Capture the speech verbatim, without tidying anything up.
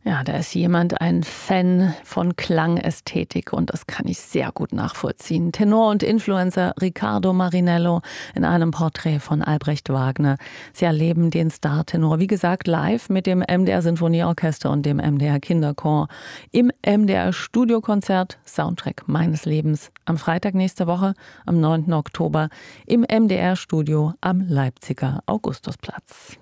Ja, da ist jemand ein Fan von Klangästhetik und das kann ich sehr gut nachvollziehen. Tenor und Influencer Riccardo Marinello in einem Porträt von Albrecht Wagner. Sie erleben den Star-Tenor, wie gesagt, live mit dem M D R Sinfonieorchester und dem M D R Kinderchor im M D R Studiokonzert Soundtrack meines Lebens am Freitag nächste Woche, am neunten Oktober im M D R Studio am Leipziger Augustusplatz.